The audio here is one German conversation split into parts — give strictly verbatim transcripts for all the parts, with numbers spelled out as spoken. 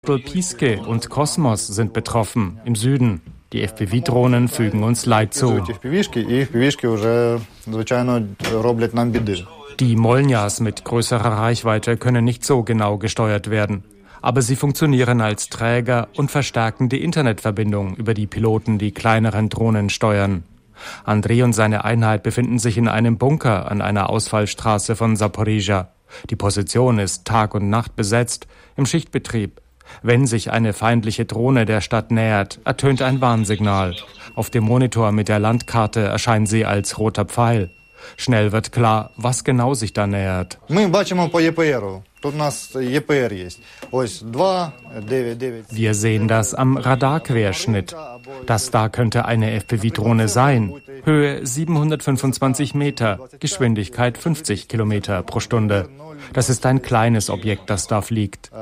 Piske und Kosmos sind betroffen, im Süden. Die F P V-Drohnen fügen uns Leid zu. Die Molnjas mit größerer Reichweite können nicht so genau gesteuert werden. Aber sie funktionieren als Träger und verstärken die Internetverbindung, über die Piloten die kleineren Drohnen steuern. Andrei und seine Einheit befinden sich in einem Bunker an einer Ausfallstraße von Zaporizhzhia. Die Position ist Tag und Nacht besetzt, im Schichtbetrieb. Wenn sich eine feindliche Drohne der Stadt nähert, ertönt ein Warnsignal. Auf dem Monitor mit der Landkarte erscheint sie als roter Pfeil. Schnell wird klar, was genau sich da nähert. Wir sehen das am Radarquerschnitt. Das da könnte eine F P V-Drohne sein. Höhe siebenhundertfünfundzwanzig Meter, Geschwindigkeit fünfzig Kilometer pro Stunde. Das ist ein kleines Objekt, das da fliegt.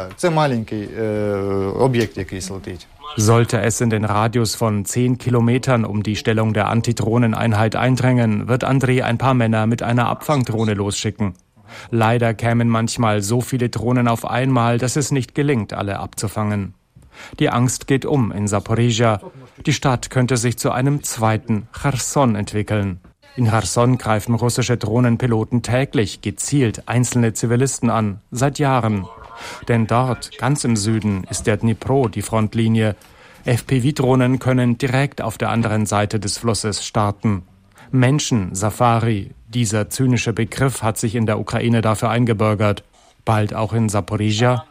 Sollte es in den Radius von zehn Kilometern um die Stellung der Antidrohneneinheit eindrängen, wird Andrei ein paar Männer mit einer Abfangdrohne losschicken. Leider kämen manchmal so viele Drohnen auf einmal, dass es nicht gelingt, alle abzufangen. Die Angst geht um in Zaporizhzhia. Die Stadt könnte sich zu einem zweiten Cherson entwickeln. In Cherson greifen russische Drohnenpiloten täglich gezielt einzelne Zivilisten an, seit Jahren. Denn dort, ganz im Süden, ist der Dnipro die Frontlinie. F P V-Drohnen können direkt auf der anderen Seite des Flusses starten. Menschen-Safari, dieser zynische Begriff hat sich in der Ukraine dafür eingebürgert. Bald auch in Zaporizhzhia.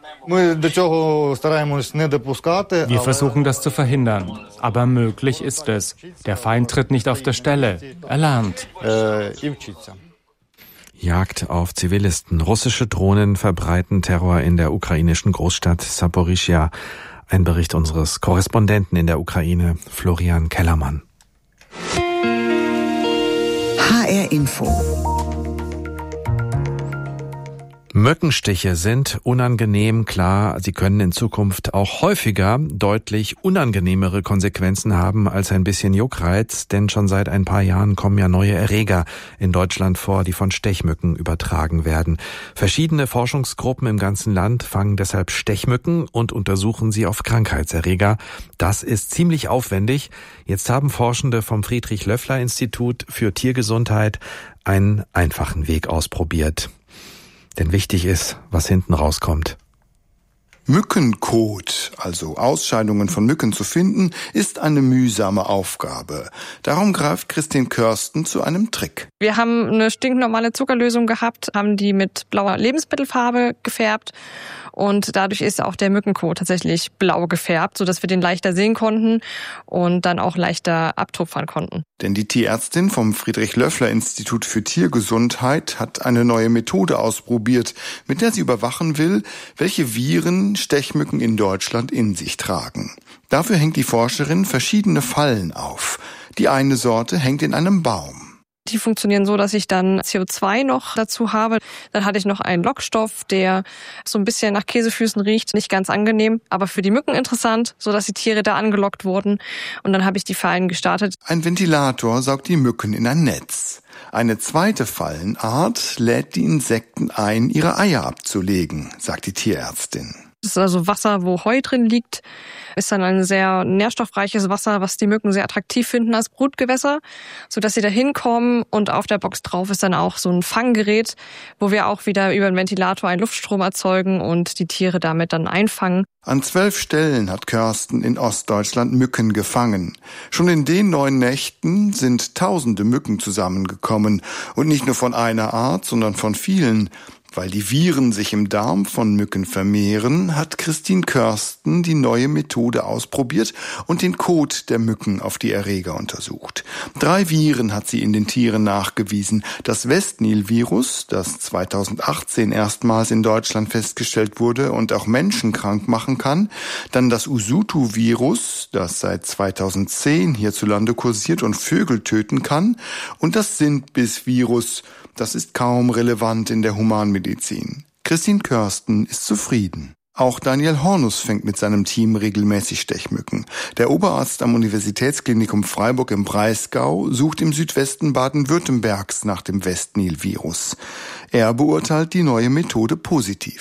Wir versuchen das zu verhindern, aber möglich ist es. Der Feind tritt nicht auf der Stelle, er lernt. Jagd auf Zivilisten. Russische Drohnen verbreiten Terror in der ukrainischen Großstadt Zaporizhzhia. Ein Bericht unseres Korrespondenten in der Ukraine, Florian Kellermann. H R Info. Mückenstiche sind unangenehm, klar, sie können in Zukunft auch häufiger deutlich unangenehmere Konsequenzen haben als ein bisschen Juckreiz, denn schon seit ein paar Jahren kommen ja neue Erreger in Deutschland vor, die von Stechmücken übertragen werden. Verschiedene Forschungsgruppen im ganzen Land fangen deshalb Stechmücken und untersuchen sie auf Krankheitserreger. Das ist ziemlich aufwendig. Jetzt haben Forschende vom Friedrich-Löffler-Institut für Tiergesundheit einen einfachen Weg ausprobiert. Denn wichtig ist, was hinten rauskommt. Mückenkot, also Ausscheidungen von Mücken zu finden, ist eine mühsame Aufgabe. Darum greift Christine Körsten zu einem Trick. Wir haben eine stinknormale Zuckerlösung gehabt, haben die mit blauer Lebensmittelfarbe gefärbt und dadurch ist auch der Mückenkot tatsächlich blau gefärbt, sodass wir den leichter sehen konnten und dann auch leichter abtupfern konnten. Denn die Tierärztin vom Friedrich-Löffler-Institut für Tiergesundheit hat eine neue Methode ausprobiert, mit der sie überwachen will, welche Viren Stechmücken in Deutschland in sich tragen. Dafür hängt die Forscherin verschiedene Fallen auf. Die eine Sorte hängt in einem Baum. Die funktionieren so, dass ich dann C O zwei noch dazu habe. Dann hatte ich noch einen Lockstoff, der so ein bisschen nach Käsefüßen riecht. Nicht ganz angenehm, aber für die Mücken interessant, sodass die Tiere da angelockt wurden. Und dann habe ich die Fallen gestartet. Ein Ventilator saugt die Mücken in ein Netz. Eine zweite Fallenart lädt die Insekten ein, ihre Eier abzulegen, sagt die Tierärztin. Das ist also Wasser, wo Heu drin liegt. Ist dann ein sehr nährstoffreiches Wasser, was die Mücken sehr attraktiv finden als Brutgewässer, sodass sie da hinkommen. Und auf der Box drauf ist dann auch so ein Fanggerät, wo wir auch wieder über den Ventilator einen Luftstrom erzeugen und die Tiere damit dann einfangen. An zwölf Stellen hat Körsten in Ostdeutschland Mücken gefangen. Schon in den neun Nächten sind tausende Mücken zusammengekommen. Und nicht nur von einer Art, sondern von vielen. Weil die Viren sich im Darm von Mücken vermehren, hat Christine Körsten die neue Methode ausprobiert und den Kot der Mücken auf die Erreger untersucht. Drei Viren hat sie in den Tieren nachgewiesen. Das Westnil-Virus, das zweitausendachtzehn erstmals in Deutschland festgestellt wurde und auch Menschen krank machen kann. Dann das Usutu-Virus, das seit zweitausendzehn hierzulande kursiert und Vögel töten kann. Und das Sindbiss-Virus, das ist kaum relevant in der Humanmedizin. Christine Körsten ist zufrieden. Auch Daniel Hornus fängt mit seinem Team regelmäßig Stechmücken. Der Oberarzt am Universitätsklinikum Freiburg im Breisgau sucht im Südwesten Baden-Württembergs nach dem Westnil-Virus. Er beurteilt die neue Methode positiv.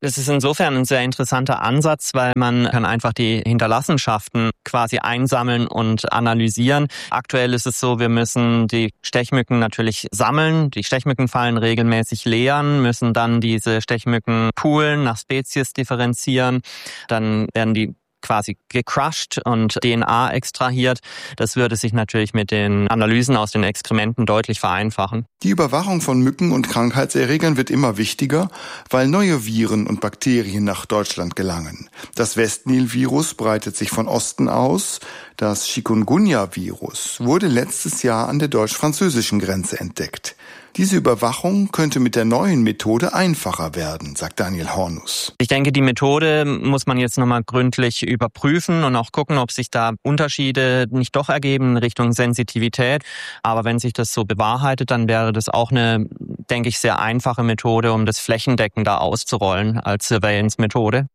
Das ist insofern ein sehr interessanter Ansatz, weil man kann einfach die Hinterlassenschaften quasi einsammeln und analysieren. Aktuell ist es so, wir müssen die Stechmücken natürlich sammeln, die Stechmückenfallen regelmäßig leeren, müssen dann diese Stechmücken poolen, nach Spezies differenzieren, dann werden die quasi gecrushed und D N A extrahiert. Das würde sich natürlich mit den Analysen aus den Exkrementen deutlich vereinfachen. Die Überwachung von Mücken und Krankheitserregern wird immer wichtiger, weil neue Viren und Bakterien nach Deutschland gelangen. Das Westnil-Virus breitet sich von Osten aus. Das Chikungunya-Virus wurde letztes Jahr an der deutsch-französischen Grenze entdeckt. Diese Überwachung könnte mit der neuen Methode einfacher werden, sagt Daniel Hornus. Ich denke, die Methode muss man jetzt nochmal gründlich überprüfen und auch gucken, ob sich da Unterschiede nicht doch ergeben in Richtung Sensitivität. Aber wenn sich das so bewahrheitet, dann wäre das auch eine, denke ich, sehr einfache Methode, um das flächendeckender auszurollen als Surveillance-Methode.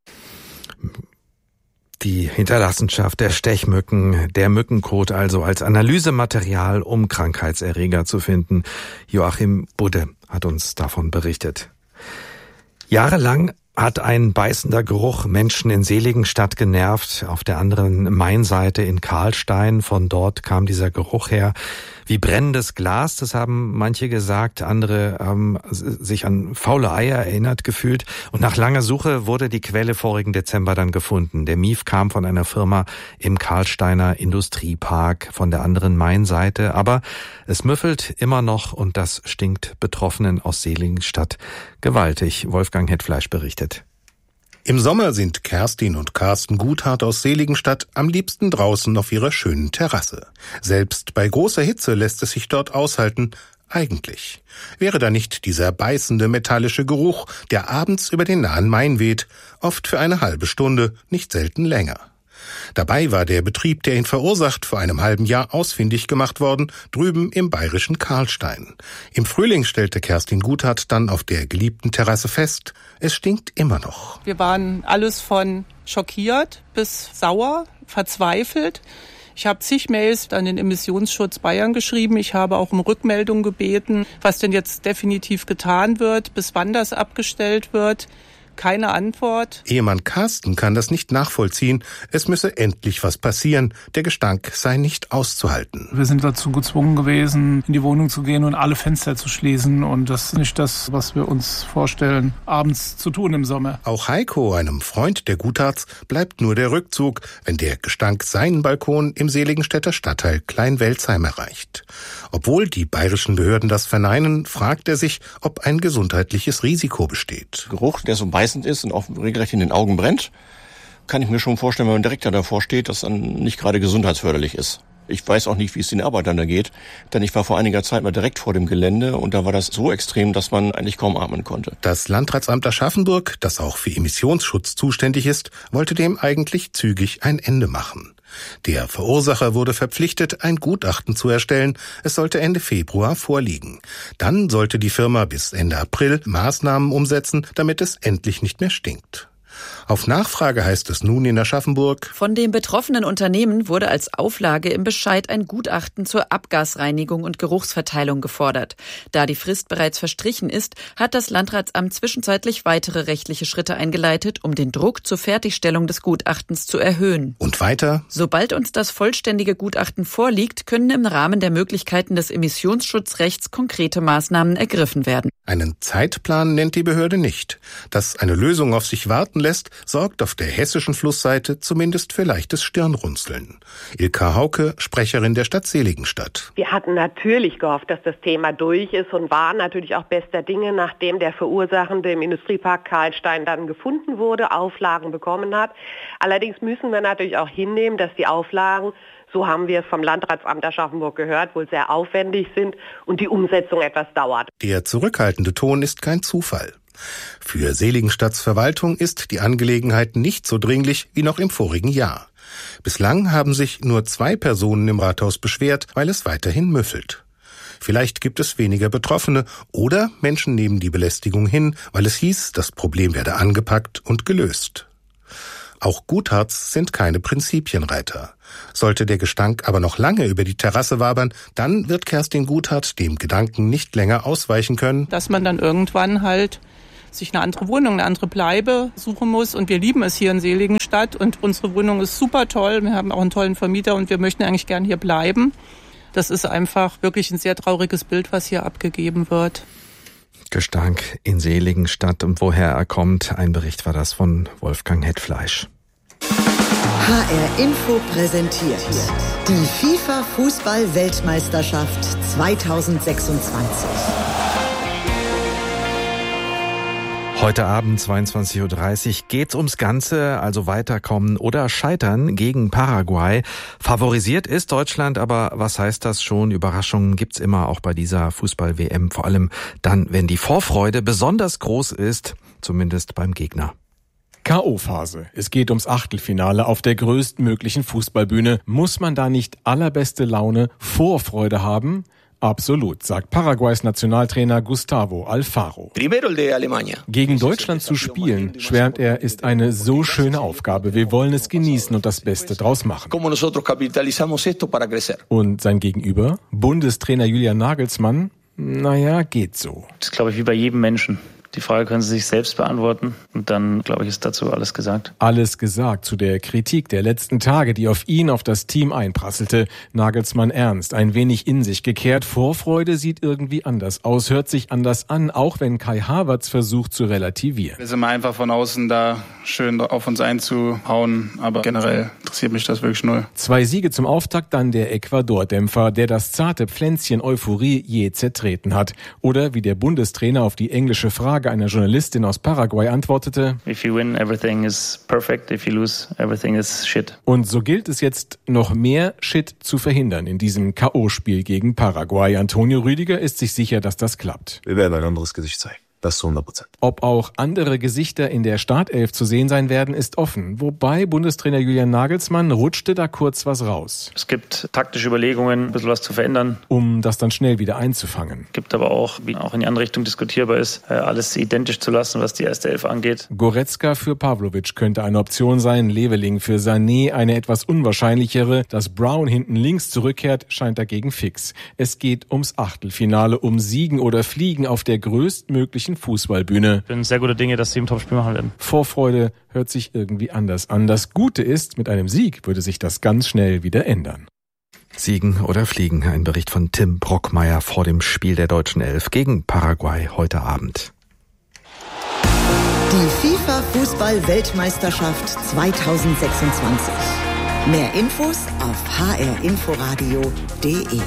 Die Hinterlassenschaft der Stechmücken, der Mückenkot also als Analysematerial, um Krankheitserreger zu finden. Joachim Budde hat uns davon berichtet. Jahrelang hat ein beißender Geruch Menschen in Seligenstadt genervt. Auf der anderen Mainseite in Karlstein, von dort kam dieser Geruch her. Wie brennendes Glas, das haben manche gesagt, andere haben sich an faule Eier erinnert gefühlt. Und nach langer Suche wurde die Quelle vorigen Dezember dann gefunden. Der Mief kam von einer Firma im Karlsteiner Industriepark von der anderen Mainseite. Aber es müffelt immer noch und das stinkt Betroffenen aus Seligenstadt gewaltig. Wolfgang Hetfleisch berichtet. Im Sommer sind Kerstin und Carsten Guthardt aus Seligenstadt am liebsten draußen auf ihrer schönen Terrasse. Selbst bei großer Hitze lässt es sich dort aushalten. Eigentlich wäre da nicht dieser beißende metallische Geruch, der abends über den nahen Main weht, oft für eine halbe Stunde, nicht selten länger. Dabei war der Betrieb, der ihn verursacht, vor einem halben Jahr ausfindig gemacht worden, drüben im bayerischen Karlstein. Im Frühling stellte Kerstin Guthardt dann auf der geliebten Terrasse fest, es stinkt immer noch. Wir waren alles von schockiert bis sauer, verzweifelt. Ich habe zig Mails an den Emissionsschutz Bayern geschrieben. Ich habe auch um Rückmeldung gebeten, was denn jetzt definitiv getan wird, bis wann das abgestellt wird. Keine Antwort. Ehemann Carsten kann das nicht nachvollziehen. Es müsse endlich was passieren. Der Gestank sei nicht auszuhalten. Wir sind dazu gezwungen gewesen, in die Wohnung zu gehen und alle Fenster zu schließen. Und das ist nicht das, was wir uns vorstellen, abends zu tun im Sommer. Auch Heiko, einem Freund der Guthardts, bleibt nur der Rückzug, wenn der Gestank seinen Balkon im Seligenstädter Stadtteil Klein-Welzheim erreicht. Obwohl die bayerischen Behörden das verneinen, fragt er sich, ob ein gesundheitliches Risiko besteht. Geruch, der so beißend ist und auch regelrecht in den Augen brennt, kann ich mir schon vorstellen, wenn man direkt davor steht, dass dann nicht gerade gesundheitsförderlich ist. Ich weiß auch nicht, wie es den Arbeitern da geht, denn ich war vor einiger Zeit mal direkt vor dem Gelände und da war das so extrem, dass man eigentlich kaum atmen konnte. Das Landratsamt Aschaffenburg, das auch für Emissionsschutz zuständig ist, wollte dem eigentlich zügig ein Ende machen. Der Verursacher wurde verpflichtet, ein Gutachten zu erstellen. Es sollte Ende Februar vorliegen. Dann sollte die Firma bis Ende April Maßnahmen umsetzen, damit es endlich nicht mehr stinkt. Auf Nachfrage heißt es nun in Aschaffenburg: Von dem betroffenen Unternehmen wurde als Auflage im Bescheid ein Gutachten zur Abgasreinigung und Geruchsverteilung gefordert. Da die Frist bereits verstrichen ist, hat das Landratsamt zwischenzeitlich weitere rechtliche Schritte eingeleitet, um den Druck zur Fertigstellung des Gutachtens zu erhöhen. Und weiter: Sobald uns das vollständige Gutachten vorliegt, können im Rahmen der Möglichkeiten des Emissionsschutzrechts konkrete Maßnahmen ergriffen werden. Einen Zeitplan nennt die Behörde nicht. Dass eine Lösung auf sich warten lässt, sorgt auf der hessischen Flussseite zumindest für leichtes Stirnrunzeln. Ilka Hauke, Sprecherin der Stadt Seligenstadt. Wir hatten natürlich gehofft, dass das Thema durch ist und waren natürlich auch bester Dinge, nachdem der Verursachende im Industriepark Karlstein dann gefunden wurde, Auflagen bekommen hat. Allerdings müssen wir natürlich auch hinnehmen, dass die Auflagen, so haben wir es vom Landratsamt Aschaffenburg gehört, wohl sehr aufwendig sind und die Umsetzung etwas dauert. Der zurückhaltende Ton ist kein Zufall. Für Seligenstadts Verwaltung ist die Angelegenheit nicht so dringlich wie noch im vorigen Jahr. Bislang haben sich nur zwei Personen im Rathaus beschwert, weil es weiterhin müffelt. Vielleicht gibt es weniger Betroffene oder Menschen nehmen die Belästigung hin, weil es hieß, das Problem werde angepackt und gelöst. Auch Guthardts sind keine Prinzipienreiter. Sollte der Gestank aber noch lange über die Terrasse wabern, dann wird Kerstin Guthardt dem Gedanken nicht länger ausweichen können, dass man dann irgendwann halt sich eine andere Wohnung, eine andere Bleibe suchen muss. Und wir lieben es hier in Seligenstadt und unsere Wohnung ist super toll. Wir haben auch einen tollen Vermieter und wir möchten eigentlich gern hier bleiben. Das ist einfach wirklich ein sehr trauriges Bild, was hier abgegeben wird. Gestank in Seligenstadt und woher er kommt. Ein Bericht war das von Wolfgang Hetfleisch. H R Info präsentiert die FIFA-Fußball-Weltmeisterschaft zweitausendsechsundzwanzig. Heute Abend zweiundzwanzig Uhr dreißig geht's ums Ganze, also weiterkommen oder scheitern gegen Paraguay. Favorisiert ist Deutschland, aber was heißt das schon? Überraschungen gibt's immer auch bei dieser Fußball-W M, vor allem dann, wenn die Vorfreude besonders groß ist, zumindest beim Gegner. K O-Phase. Es geht ums Achtelfinale auf der größtmöglichen Fußballbühne. Muss man da nicht allerbeste Laune, Vorfreude haben? Absolut, sagt Paraguays Nationaltrainer Gustavo Alfaro. Gegen Deutschland zu spielen, schwärmt er, ist eine so schöne Aufgabe. Wir wollen es genießen und das Beste draus machen. Und sein Gegenüber, Bundestrainer Julian Nagelsmann, naja, geht so. Das ist, glaube ich, wie bei jedem Menschen. Die Frage können Sie sich selbst beantworten und dann, glaube ich, ist dazu alles gesagt. Alles gesagt zu der Kritik der letzten Tage, die auf ihn, auf das Team einprasselte. Nagelsmann ernst, ein wenig in sich gekehrt. Vorfreude sieht irgendwie anders aus, hört sich anders an, auch wenn Kai Havertz versucht zu relativieren. Wir sind mal einfach von außen da schön auf uns einzuhauen, aber generell interessiert mich das wirklich null. Zwei Siege zum Auftakt, dann der Ecuador-Dämpfer, der das zarte Pflänzchen Euphorie je zertreten hat. Oder wie der Bundestrainer auf die englische Frage einer Journalistin aus Paraguay antwortete: If you win, everything is perfect. If you lose, everything is shit. Und so gilt es jetzt, noch mehr Shit zu verhindern in diesem K O-Spiel gegen Paraguay. Antonio Rüdiger ist sich sicher, dass das klappt. Wir werden ein anderes Gesicht zeigen. Das zu hundert Prozent. Ob auch andere Gesichter in der Startelf zu sehen sein werden, ist offen. Wobei Bundestrainer Julian Nagelsmann rutschte da kurz was raus. Es gibt taktische Überlegungen, ein bisschen was zu verändern. Um das dann schnell wieder einzufangen. Es gibt aber auch, wie auch in die andere Richtung diskutierbar ist, alles identisch zu lassen, was die erste Elf angeht. Goretzka für Pavlovic könnte eine Option sein, Leveling für Sané eine etwas unwahrscheinlichere. Dass Brown hinten links zurückkehrt, scheint dagegen fix. Es geht ums Achtelfinale, um Siegen oder Fliegen auf der größtmöglichen Fußballbühne. Ich bin sehr guter Dinge, dass sie im Topspiel machen werden. Vorfreude hört sich irgendwie anders an. Das Gute ist, mit einem Sieg würde sich das ganz schnell wieder ändern. Siegen oder fliegen, ein Bericht von Tim Brockmeier vor dem Spiel der deutschen Elf gegen Paraguay heute Abend. Die FIFA-Fußball-Weltmeisterschaft zweitausendsechsundzwanzig. Mehr Infos auf h r inforadio punkt d e.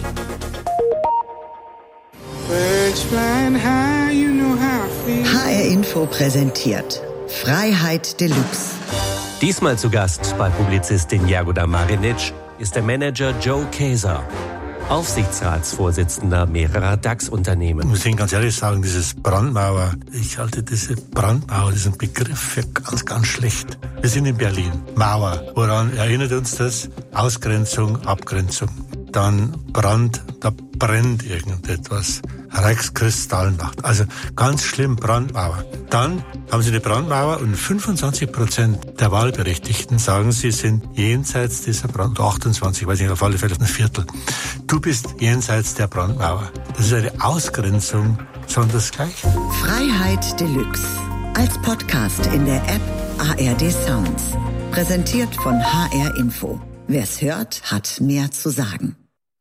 H R Info präsentiert Freiheit Deluxe. Diesmal zu Gast bei Publizistin Jagoda Marinic ist der Manager Joe Kaeser, Aufsichtsratsvorsitzender mehrerer DAX-Unternehmen. Ich muss Ihnen ganz ehrlich sagen, dieses Brandmauer, ich halte diese Brandmauer, diesen Begriff für ganz, ganz schlecht. Wir sind in Berlin. Mauer. Woran erinnert uns das? Ausgrenzung, Abgrenzung. Dann Brand, da brennt irgendetwas. Reichskristallnacht. Also ganz schlimm, Brandmauer. Dann haben Sie eine Brandmauer und fünfundzwanzig Prozent der Wahlberechtigten sagen, sie sind jenseits dieser Brandmauer. achtundzwanzig, weiß ich nicht, auf alle Fälle ein Viertel. Du bist jenseits der Brandmauer. Das ist eine Ausgrenzung, sondern das Gleiche. Freiheit Deluxe. Als Podcast in der App A R D Sounds. Präsentiert von H R Info. Wer's hört, hat mehr zu sagen.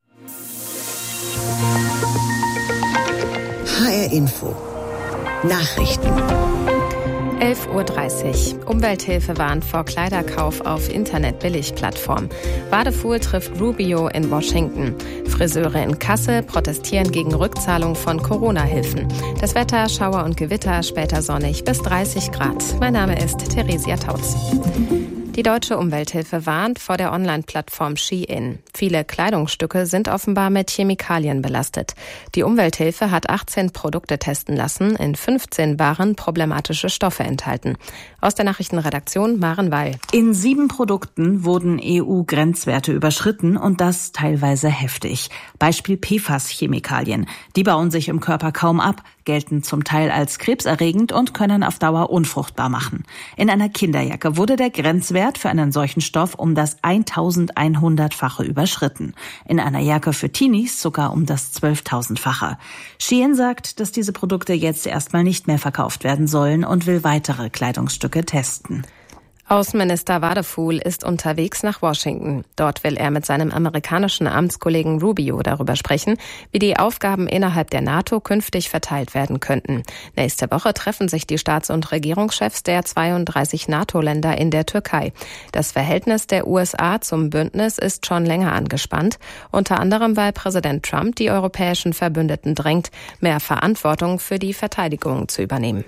H R Info. Nachrichten. elf Uhr dreißig. Umwelthilfe warnt vor Kleiderkauf auf Internet-Billigplattform. Badefuhl trifft Rubio in Washington. Friseure in Kassel protestieren gegen Rückzahlung von Corona-Hilfen. Das Wetter, Schauer und Gewitter, später sonnig bis dreißig Grad. Mein Name ist Theresia Tautz. Die Deutsche Umwelthilfe warnt vor der Online-Plattform Shein. Viele Kleidungsstücke sind offenbar mit Chemikalien belastet. Die Umwelthilfe hat achtzehn Produkte testen lassen. In fünfzehn waren problematische Stoffe enthalten. Aus der Nachrichtenredaktion Maren Weil. In sieben Produkten wurden E U-Grenzwerte überschritten und das teilweise heftig. Beispiel P F A S-Chemikalien. Die bauen sich im Körper kaum ab. gelten zum Teil als krebserregend und können auf Dauer unfruchtbar machen. In einer Kinderjacke wurde der Grenzwert für einen solchen Stoff um das eintausendeinhundertfache überschritten. In einer Jacke für Teenies sogar um das zwölftausendfache. Shein sagt, dass diese Produkte jetzt erstmal nicht mehr verkauft werden sollen und will weitere Kleidungsstücke testen. Außenminister Wadephul ist unterwegs nach Washington. Dort will er mit seinem amerikanischen Amtskollegen Rubio darüber sprechen, wie die Aufgaben innerhalb der NATO künftig verteilt werden könnten. Nächste Woche treffen sich die Staats- und Regierungschefs der zweiunddreißig NATO-Länder in der Türkei. Das Verhältnis der U S A zum Bündnis ist schon länger angespannt, unter anderem weil Präsident Trump die europäischen Verbündeten drängt, mehr Verantwortung für die Verteidigung zu übernehmen.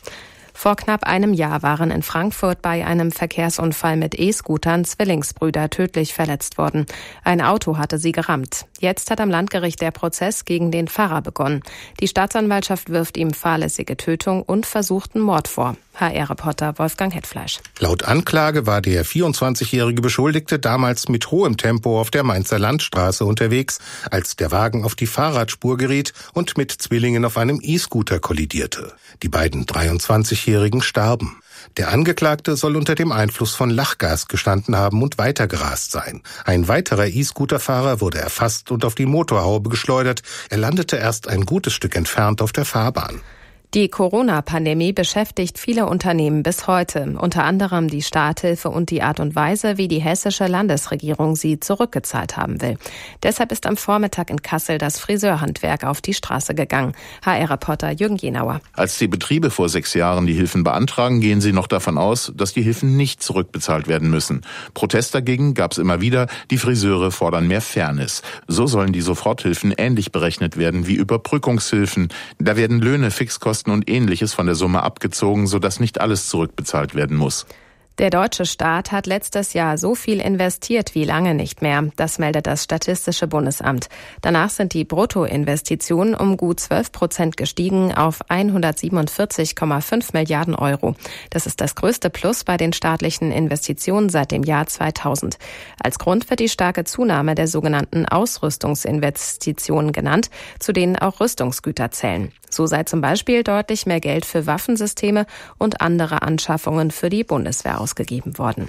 Vor knapp einem Jahr waren in Frankfurt bei einem Verkehrsunfall mit E-Scootern Zwillingsbrüder tödlich verletzt worden. Ein Auto hatte sie gerammt. Jetzt hat am Landgericht der Prozess gegen den Fahrer begonnen. Die Staatsanwaltschaft wirft ihm fahrlässige Tötung und versuchten Mord vor. H R-Reporter Wolfgang Hetfleisch. Laut Anklage war der vierundzwanzigjährige Beschuldigte damals mit hohem Tempo auf der Mainzer Landstraße unterwegs, als der Wagen auf die Fahrradspur geriet und mit Zwillingen auf einem E-Scooter kollidierte. Die beiden dreiundzwanzigjährigen starben. Der Angeklagte soll unter dem Einfluss von Lachgas gestanden haben und weitergerast sein. Ein weiterer E-Scooter-Fahrer wurde erfasst und auf die Motorhaube geschleudert. Er landete erst ein gutes Stück entfernt auf der Fahrbahn. Die Corona-Pandemie beschäftigt viele Unternehmen bis heute, unter anderem die Starthilfe und die Art und Weise, wie die hessische Landesregierung sie zurückgezahlt haben will. Deshalb ist am Vormittag in Kassel das Friseurhandwerk auf die Straße gegangen. H R-Reporter Jürgen Jenauer. Als die Betriebe vor sechs Jahren die Hilfen beantragen, gehen sie noch davon aus, dass die Hilfen nicht zurückbezahlt werden müssen. Protest dagegen gab es immer wieder. Die Friseure fordern mehr Fairness. So sollen die Soforthilfen ähnlich berechnet werden wie Überbrückungshilfen. Da werden Löhne, Fixkosten und Ähnliches von der Summe abgezogen, sodass nicht alles zurückbezahlt werden muss. Der deutsche Staat hat letztes Jahr so viel investiert wie lange nicht mehr. Das meldet das Statistische Bundesamt. Danach sind die Bruttoinvestitionen um gut zwölf Prozent gestiegen auf hundertsiebenundvierzig Komma fünf Milliarden Euro. Das ist das größte Plus bei den staatlichen Investitionen seit dem Jahr zweitausend. Als Grund wird die starke Zunahme der sogenannten Ausrüstungsinvestitionen genannt, zu denen auch Rüstungsgüter zählen. So sei zum Beispiel deutlich mehr Geld für Waffensysteme und andere Anschaffungen für die Bundeswehr ausgegeben worden.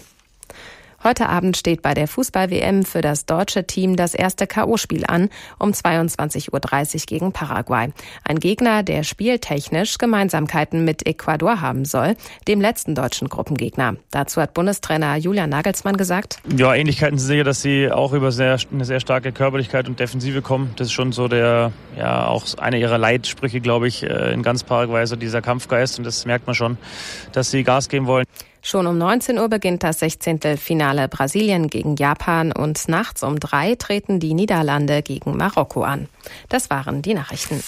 Heute Abend steht bei der Fußball-W M für das deutsche Team das erste K O-Spiel an, um zweiundzwanzig Uhr dreißig gegen Paraguay. Ein Gegner, der spieltechnisch Gemeinsamkeiten mit Ecuador haben soll, dem letzten deutschen Gruppengegner. Dazu hat Bundestrainer Julian Nagelsmann gesagt: Ja, Ähnlichkeiten sind sicher, dass sie auch über sehr, eine sehr starke Körperlichkeit und Defensive kommen. Das ist schon so der, ja, auch einer ihrer Leitsprüche, glaube ich, in ganz Paraguay, so dieser Kampfgeist. Und das merkt man schon, dass sie Gas geben wollen. Schon um neunzehn Uhr beginnt das Sechzehntelfinale Brasilien gegen Japan und nachts um drei treten die Niederlande gegen Marokko an. Das waren die Nachrichten.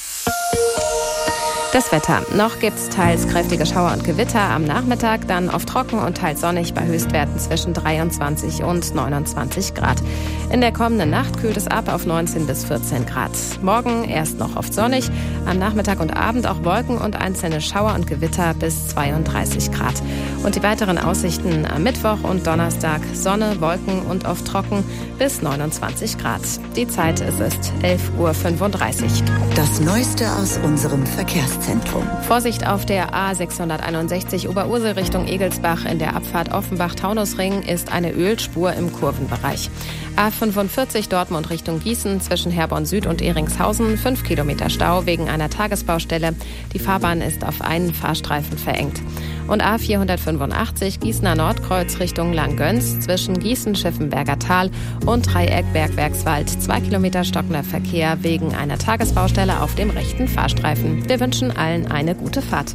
Das Wetter. Noch gibt's teils kräftige Schauer und Gewitter am Nachmittag, dann oft trocken und teils sonnig bei Höchstwerten zwischen dreiundzwanzig und neunundzwanzig Grad. In der kommenden Nacht kühlt es ab auf neunzehn bis vierzehn Grad. Morgen erst noch oft sonnig, am Nachmittag und Abend auch Wolken und einzelne Schauer und Gewitter bis zweiunddreißig Grad. Und die weiteren Aussichten am Mittwoch und Donnerstag: Sonne, Wolken und oft trocken bis neunundzwanzig Grad. Die Zeit ist es elf Uhr fünfunddreißig. Das Neueste aus unserem Verkehrszentrum. Vorsicht auf der A sechshunderteinundsechzig Oberursel Richtung Egelsbach. In der Abfahrt Offenbach-Taunusring ist eine Ölspur im Kurvenbereich. A fünfundvierzig Dortmund Richtung Gießen zwischen Herborn Süd und Eringshausen. fünf Kilometer Stau wegen einer Tagesbaustelle. Die Fahrbahn ist auf einen Fahrstreifen verengt. Und A vierhundertfünfundachtzig Gießener Nordkreuz Richtung Langgöns zwischen Gießen-Schiffenberger Tal und Dreieck-Bergwerkswald. Zwei Kilometer stockender Verkehr wegen einer Tagesbaustelle auf dem rechten Fahrstreifen. Wir wünschen allen eine gute Fahrt.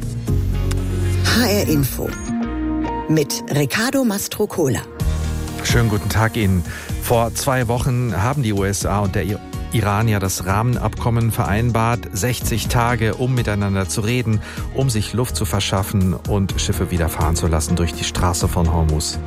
H R Info mit Riccardo Mastrocola. Schönen guten Tag Ihnen. Vor zwei Wochen haben die U S A und der Iran ja das Rahmenabkommen vereinbart, sechzig Tage, um miteinander zu reden, um sich Luft zu verschaffen und Schiffe wieder fahren zu lassen durch die Straße von Hormuz.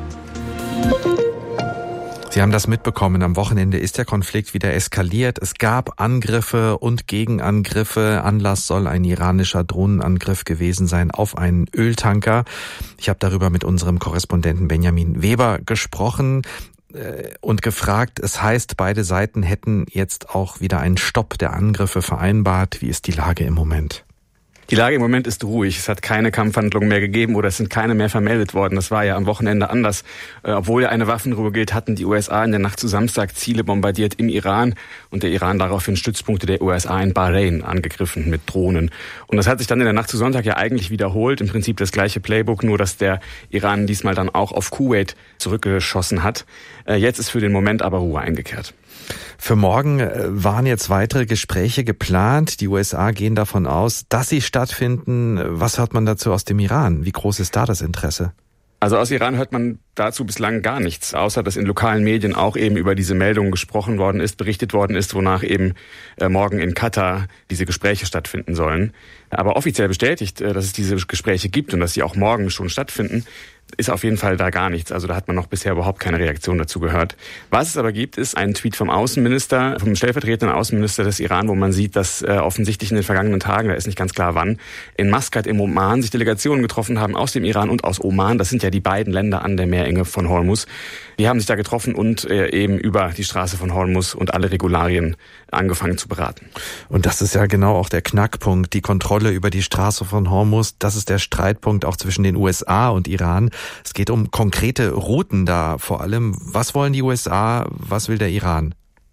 Sie haben das mitbekommen, am Wochenende ist der Konflikt wieder eskaliert. Es gab Angriffe und Gegenangriffe. Anlass soll ein iranischer Drohnenangriff gewesen sein auf einen Öltanker. Ich habe darüber mit unserem Korrespondenten Benjamin Weber gesprochen und gefragt, es heißt, beide Seiten hätten jetzt auch wieder einen Stopp der Angriffe vereinbart. Wie ist die Lage im Moment? Die Lage im Moment ist ruhig. Es hat keine Kampfhandlungen mehr gegeben oder es sind keine mehr vermeldet worden. Das war ja am Wochenende anders. Äh, obwohl ja eine Waffenruhe gilt, hatten die U S A in der Nacht zu Samstag Ziele bombardiert im Iran und der Iran daraufhin Stützpunkte der U S A in Bahrain angegriffen mit Drohnen. Und das hat sich dann in der Nacht zu Sonntag ja eigentlich wiederholt. Im Prinzip das gleiche Playbook, nur dass der Iran diesmal dann auch auf Kuwait zurückgeschossen hat. Äh, jetzt ist für den Moment aber Ruhe eingekehrt. Für morgen waren jetzt weitere Gespräche geplant. Die U S A gehen davon aus, dass sie stattfinden. Was hört man dazu aus dem Iran? Wie groß ist da das Interesse? Also aus Iran hört man dazu bislang gar nichts, außer dass in lokalen Medien auch eben über diese Meldungen gesprochen worden ist, berichtet worden ist, wonach eben äh, morgen in Katar diese Gespräche stattfinden sollen. Aber offiziell bestätigt, äh, dass es diese Gespräche gibt und dass sie auch morgen schon stattfinden, ist auf jeden Fall da gar nichts. Also da hat man noch bisher überhaupt keine Reaktion dazu gehört. Was es aber gibt, ist ein Tweet vom Außenminister, vom stellvertretenden Außenminister des Iran, wo man sieht, dass äh, offensichtlich in den vergangenen Tagen, da ist nicht ganz klar wann, in Maskat im Oman sich Delegationen getroffen haben aus dem Iran und aus Oman. Das sind ja die beiden Länder an der Meerenge von Hormuz. Die haben sich da getroffen und äh, eben über die Straße von Hormuz und alle Regularien angefangen zu beraten. Und das ist ja genau auch der Knackpunkt, die Kontrolle über die Straße von Hormuz. Das ist der Streitpunkt auch zwischen den U S A und Iran. Es geht um konkrete Routen da vor allem. Was wollen die U S A, was will der Iran?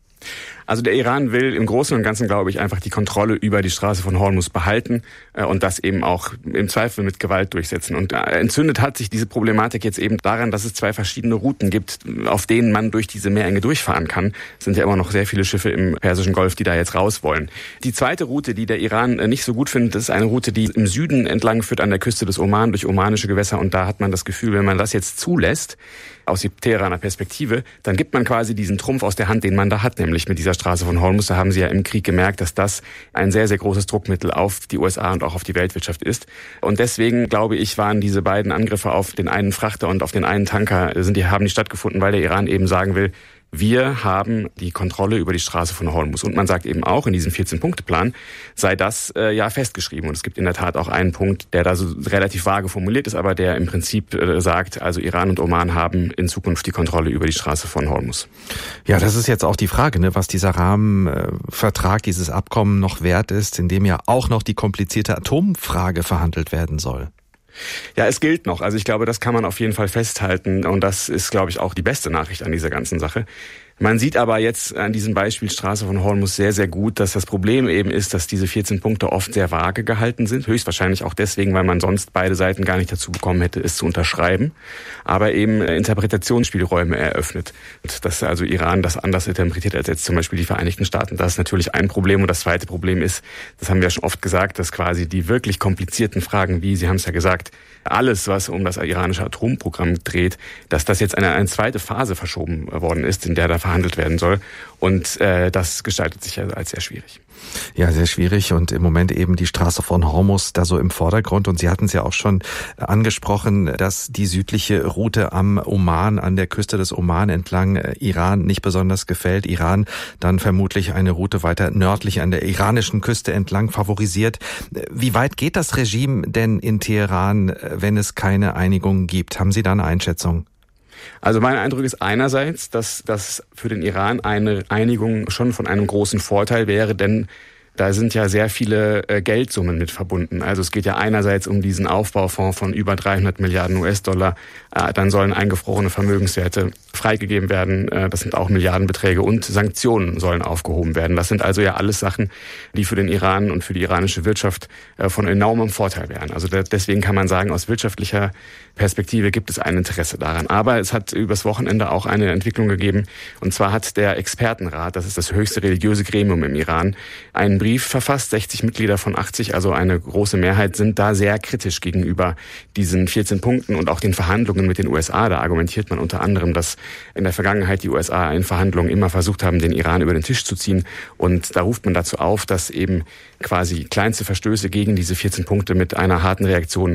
Also der Iran will im Großen und Ganzen, glaube ich, einfach die Kontrolle über die Straße von Hormuz behalten äh, und das eben auch im Zweifel mit Gewalt durchsetzen. Und äh, entzündet hat sich diese Problematik jetzt eben daran, dass es zwei verschiedene Routen gibt, auf denen man durch diese Meerenge durchfahren kann. Es sind ja immer noch sehr viele Schiffe im Persischen Golf, die da jetzt raus wollen. Die zweite Route, die der Iran äh, nicht so gut findet, ist eine Route, die im Süden entlang führt an der Küste des Oman durch omanische Gewässer. Und da hat man das Gefühl, wenn man das jetzt zulässt, aus der Teheraner Perspektive, dann gibt man quasi diesen Trumpf aus der Hand, den man da hat, nämlich mit dieser Straße von Hormuz. Da haben sie ja im Krieg gemerkt, dass das ein sehr, sehr großes Druckmittel auf die U S A und auch auf die Weltwirtschaft ist. Und deswegen, glaube ich, waren diese beiden Angriffe auf den einen Frachter und auf den einen Tanker, sind die, haben die stattgefunden, weil der Iran eben sagen will, wir haben die Kontrolle über die Straße von Hormuz. Und man sagt eben auch, in diesem vierzehn-Punkte-Plan sei das äh, ja festgeschrieben. Und es gibt in der Tat auch einen Punkt, der da so relativ vage formuliert ist, aber der im Prinzip äh, sagt, also Iran und Oman haben in Zukunft die Kontrolle über die Straße von Hormuz. Ja, das ist jetzt auch die Frage, ne, was dieser Rahmenvertrag, dieses Abkommen noch wert ist, in dem ja auch noch die komplizierte Atomfrage verhandelt werden soll. Ja, es gilt noch. Also ich glaube, das kann man auf jeden Fall festhalten. Und das ist, glaube ich, auch die beste Nachricht an dieser ganzen Sache. Man sieht aber jetzt an diesem Beispiel Straße von Hormuz sehr, sehr gut, dass das Problem eben ist, dass diese vierzehn Punkte oft sehr vage gehalten sind. Höchstwahrscheinlich auch deswegen, weil man sonst beide Seiten gar nicht dazu bekommen hätte, es zu unterschreiben. Aber eben Interpretationsspielräume eröffnet. Und dass also Iran das anders interpretiert als jetzt zum Beispiel die Vereinigten Staaten. Das ist natürlich ein Problem. Und das zweite Problem ist, das haben wir ja schon oft gesagt, dass quasi die wirklich komplizierten Fragen, wie Sie haben es ja gesagt, alles, was um das iranische Atomprogramm dreht, dass das jetzt eine, eine zweite Phase verschoben worden ist, in der da verhandelt werden soll. Und äh, das gestaltet sich ja als sehr schwierig. Ja, sehr schwierig und im Moment eben die Straße von Hormuz da so im Vordergrund. Und Sie hatten es ja auch schon angesprochen, dass die südliche Route am Oman, an der Küste des Oman entlang Iran nicht besonders gefällt. Iran dann vermutlich eine Route weiter nördlich an der iranischen Küste entlang favorisiert. Wie weit geht das Regime denn in Teheran, wenn es keine Einigung gibt? Haben Sie da eine Einschätzung? Also mein Eindruck ist einerseits, dass das für den Iran eine Einigung schon von einem großen Vorteil wäre, denn da sind ja sehr viele äh, Geldsummen mit verbunden. Also es geht ja einerseits um diesen Aufbaufonds von über dreihundert Milliarden U S-Dollar. Äh, dann sollen eingefrorene Vermögenswerte freigegeben werden. Äh, das sind auch Milliardenbeträge und Sanktionen sollen aufgehoben werden. Das sind also ja alles Sachen, die für den Iran und für die iranische Wirtschaft äh, von enormem Vorteil wären. Also da, deswegen kann man sagen, aus wirtschaftlicher Perspektive gibt es ein Interesse daran. Aber es hat übers Wochenende auch eine Entwicklung gegeben. Und zwar hat der Expertenrat, das ist das höchste religiöse Gremium im Iran, einen Brief verfasst. sechzig Mitglieder von achtzig, also eine große Mehrheit, sind da sehr kritisch gegenüber diesen vierzehn Punkten und auch den Verhandlungen mit den U S A. Da argumentiert man unter anderem, dass in der Vergangenheit die U S A in Verhandlungen immer versucht haben, den Iran über den Tisch zu ziehen. Und da ruft man dazu auf, dass eben quasi kleinste Verstöße gegen diese vierzehn Punkte mit einer harten Reaktion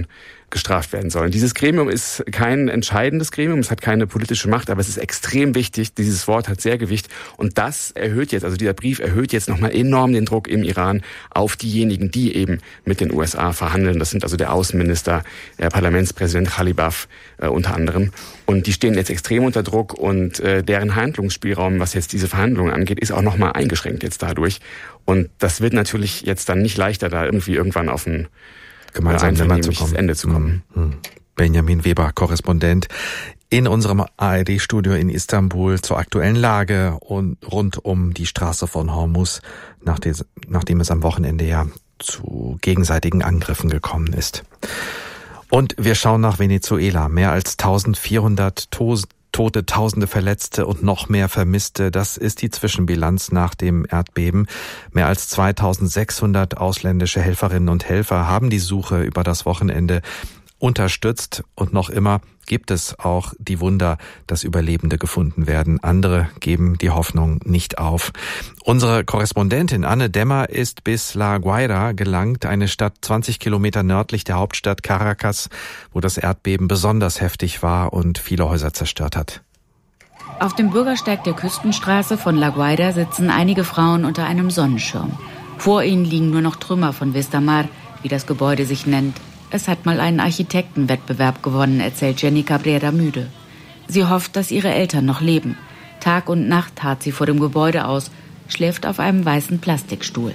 gestraft werden sollen. Dieses Gremium ist kein entscheidendes Gremium, es hat keine politische Macht, aber es ist extrem wichtig. Dieses Wort hat sehr Gewicht und das erhöht jetzt, also dieser Brief erhöht jetzt nochmal enorm den Druck im Iran auf diejenigen, die eben mit den U S A verhandeln. Das sind also der Außenminister, der Parlamentspräsident Khalibaf äh, unter anderem. Und die stehen jetzt extrem unter Druck und äh, deren Handlungsspielraum, was jetzt diese Verhandlungen angeht, ist auch nochmal eingeschränkt jetzt dadurch. Und das wird natürlich jetzt dann nicht leichter, da irgendwie irgendwann auf ein gemeinsam zu kommen. Ende zu kommen. Benjamin Weber, Korrespondent in unserem A R D-Studio in Istanbul zur aktuellen Lage und rund um die Straße von Hormuz, nachdem es am Wochenende ja zu gegenseitigen Angriffen gekommen ist. Und wir schauen nach Venezuela. Mehr als eintausendvierhundert Tote, Tausende Verletzte und noch mehr Vermisste. Das ist die Zwischenbilanz nach dem Erdbeben. Mehr als zweitausendsechshundert ausländische Helferinnen und Helfer haben die Suche über das Wochenende unterstützt. Und noch immer gibt es auch die Wunder, dass Überlebende gefunden werden. Andere geben die Hoffnung nicht auf. Unsere Korrespondentin Anne Dämmer ist bis La Guaira gelangt, eine Stadt zwanzig Kilometer nördlich der Hauptstadt Caracas, wo das Erdbeben besonders heftig war und viele Häuser zerstört hat. Auf dem Bürgersteig der Küstenstraße von La Guaira sitzen einige Frauen unter einem Sonnenschirm. Vor ihnen liegen nur noch Trümmer von Vistamar, wie das Gebäude sich nennt. Es hat mal einen Architektenwettbewerb gewonnen, erzählt Jenny Cabrera müde. Sie hofft, dass ihre Eltern noch leben. Tag und Nacht harrt sie vor dem Gebäude aus, schläft auf einem weißen Plastikstuhl.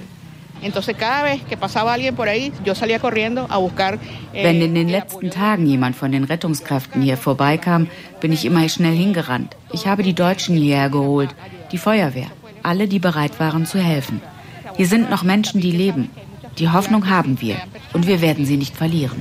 Wenn in den letzten Tagen jemand von den Rettungskräften hier vorbeikam, bin ich immer schnell hingerannt. Ich habe die Deutschen hierher geholt, die Feuerwehr, alle, die bereit waren zu helfen. Hier sind noch Menschen, die leben. Die Hoffnung haben wir und wir werden sie nicht verlieren.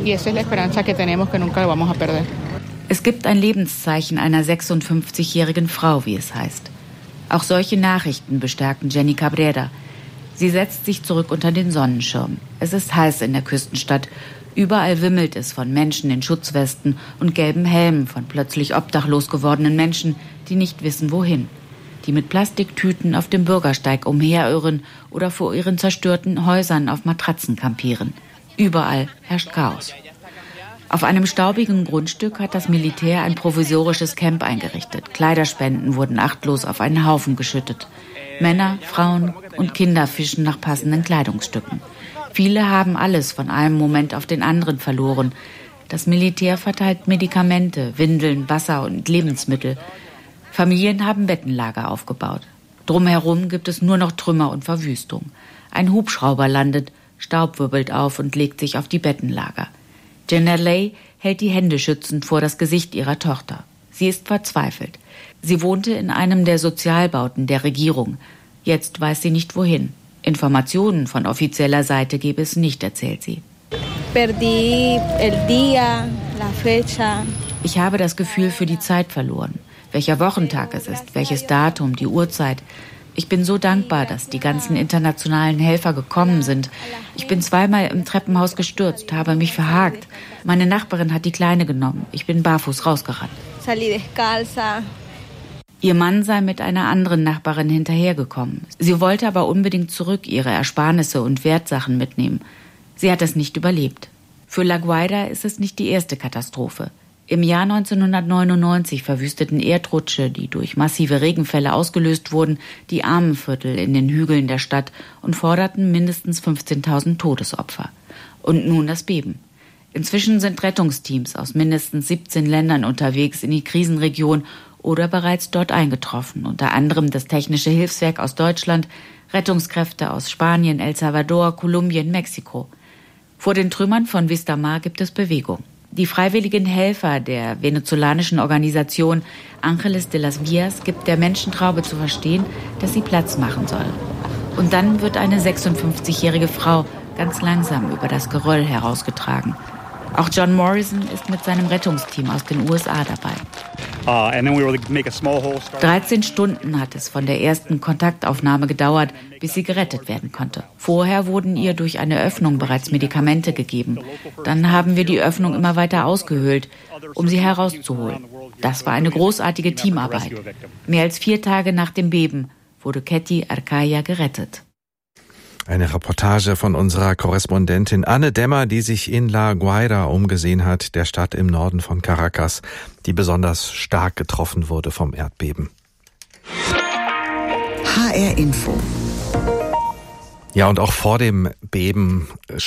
Es gibt ein Lebenszeichen einer sechsundfünfzigjährigen Frau, wie es heißt. Auch solche Nachrichten bestärken Jenny Cabrera. Sie setzt sich zurück unter den Sonnenschirm. Es ist heiß in der Küstenstadt. Überall wimmelt es von Menschen in Schutzwesten und gelben Helmen, von plötzlich obdachlos gewordenen Menschen, die nicht wissen, wohin. Die mit Plastiktüten auf dem Bürgersteig umherirren oder vor ihren zerstörten Häusern auf Matratzen kampieren. Überall herrscht Chaos. Auf einem staubigen Grundstück hat das Militär ein provisorisches Camp eingerichtet. Kleiderspenden wurden achtlos auf einen Haufen geschüttet. Männer, Frauen und Kinder fischen nach passenden Kleidungsstücken. Viele haben alles von einem Moment auf den anderen verloren. Das Militär verteilt Medikamente, Windeln, Wasser und Lebensmittel. Familien haben Bettenlager aufgebaut. Drumherum gibt es nur noch Trümmer und Verwüstung. Ein Hubschrauber landet, Staub wirbelt auf und legt sich auf die Bettenlager. Jenna Lay hält die Hände schützend vor das Gesicht ihrer Tochter. Sie ist verzweifelt. Sie wohnte in einem der Sozialbauten der Regierung. Jetzt weiß sie nicht wohin. Informationen von offizieller Seite gebe es nicht, erzählt sie. Ich habe das Gefühl für die Zeit verloren. Welcher Wochentag es ist, welches Datum, die Uhrzeit. Ich bin so dankbar, dass die ganzen internationalen Helfer gekommen sind. Ich bin zweimal im Treppenhaus gestürzt, habe mich verhakt. Meine Nachbarin hat die Kleine genommen. Ich bin barfuß rausgerannt. Ihr Mann sei mit einer anderen Nachbarin hinterhergekommen. Sie wollte aber unbedingt zurück ihre Ersparnisse und Wertsachen mitnehmen. Sie hat es nicht überlebt. Für La Guaira ist es nicht die erste Katastrophe. Im Jahr neunzehnhundertneunundneunzig verwüsteten Erdrutsche, die durch massive Regenfälle ausgelöst wurden, die Armenviertel in den Hügeln der Stadt und forderten mindestens fünfzehntausend Todesopfer. Und nun das Beben. Inzwischen sind Rettungsteams aus mindestens siebzehn Ländern unterwegs in die Krisenregion oder bereits dort eingetroffen, unter anderem das Technische Hilfswerk aus Deutschland, Rettungskräfte aus Spanien, El Salvador, Kolumbien, Mexiko. Vor den Trümmern von Vistamar gibt es Bewegung. Die freiwilligen Helfer der venezolanischen Organisation Ángeles de las Vías gibt der Menschentraube zu verstehen, dass sie Platz machen soll. Und dann wird eine sechsundfünfzigjährige Frau ganz langsam über das Geröll herausgetragen. Auch John Morrison ist mit seinem Rettungsteam aus den U S A dabei. dreizehn Stunden hat es von der ersten Kontaktaufnahme gedauert, bis sie gerettet werden konnte. Vorher wurden ihr durch eine Öffnung bereits Medikamente gegeben. Dann haben wir die Öffnung immer weiter ausgehöhlt, um sie herauszuholen. Das war eine großartige Teamarbeit. Mehr als vier Tage nach dem Beben wurde Ketty Arcaya gerettet. Eine Reportage von unserer Korrespondentin Anne Dämmer, die sich in La Guaira umgesehen hat, der Stadt im Norden von Caracas, die besonders stark getroffen wurde vom Erdbeben. H R Info. Ja, und auch vor dem Beben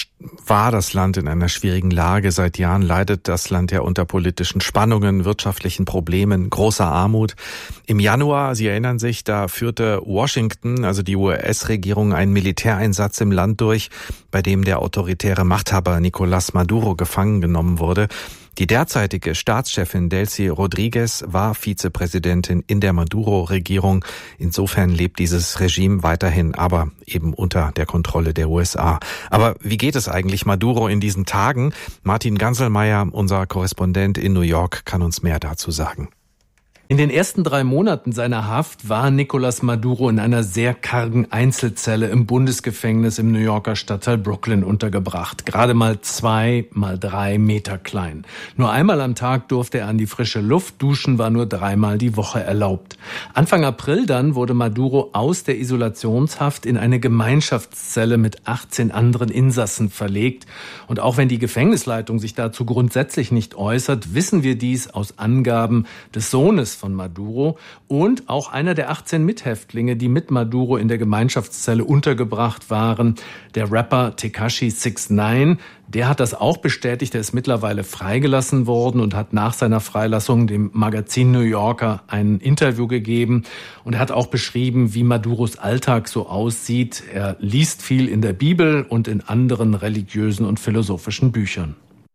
war das Land in einer schwierigen Lage. Seit Jahren leidet das Land ja unter politischen Spannungen, wirtschaftlichen Problemen, großer Armut. Im Januar, Sie erinnern sich, da führte Washington, also die U S-Regierung, einen Militäreinsatz im Land durch, bei dem der autoritäre Machthaber Nicolás Maduro gefangen genommen wurde. Die derzeitige Staatschefin Delcy Rodriguez war Vizepräsidentin in der Maduro-Regierung. Insofern lebt dieses Regime weiterhin, aber eben unter der Kontrolle der U S A. Aber wie geht es eigentlich Maduro in diesen Tagen? Martin Ganselmeier, unser Korrespondent in New York, kann uns mehr dazu sagen. In den ersten drei Monaten seiner Haft war Nicolás Maduro in einer sehr kargen Einzelzelle im Bundesgefängnis im New Yorker Stadtteil Brooklyn untergebracht. Gerade mal zwei mal drei Meter klein. Nur einmal am Tag durfte er an die frische Luft, duschen war nur dreimal die Woche erlaubt. Anfang April dann wurde Maduro aus der Isolationshaft in eine Gemeinschaftszelle mit achtzehn anderen Insassen verlegt. Und auch wenn die Gefängnisleitung sich dazu grundsätzlich nicht äußert, wissen wir dies aus Angaben des Sohnes von Maduro und auch einer der achtzehn Mithäftlinge, die mit Maduro in der Gemeinschaftszelle untergebracht waren, der Rapper Tekashi six nine, der hat das auch bestätigt. Er ist mittlerweile freigelassen worden und hat nach seiner Freilassung dem Magazin New Yorker ein Interview gegeben. Und er hat auch beschrieben, wie Maduros Alltag so aussieht. Er liest viel in der Bibel und in anderen religiösen und philosophischen Büchern.